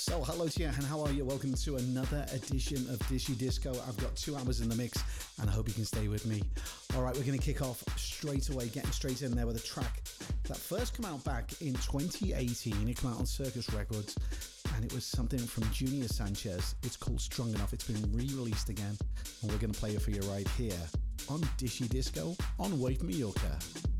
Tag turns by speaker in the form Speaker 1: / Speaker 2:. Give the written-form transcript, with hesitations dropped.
Speaker 1: So hello to you and how are you? Welcome to another edition of Dishy Disco. I've got 2 hours in the mix and I hope you can stay with me. Alright, we're going to kick off straight away, getting straight in there with a track that first came out back in 2018. It came out on Circus Records and it was something from Junior Sanchez. It's called Strong Enough. It's been re-released again and we're going to play it for you right here on Dishy Disco on Wave Mallorca.